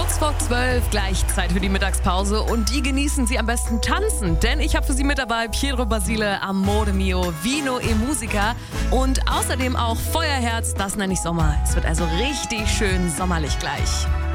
Kurz vor 12, gleich Zeit für die Mittagspause und die genießen Sie am besten tanzen, denn ich habe für Sie mit dabei Pietro Basile, Amore Mio, Vino e Musica und außerdem auch Feuerherz, das nenne ich Sommer. Es wird also richtig schön sommerlich gleich.